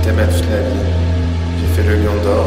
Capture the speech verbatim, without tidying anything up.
très mal toute la vie. J'ai fait le lion d'or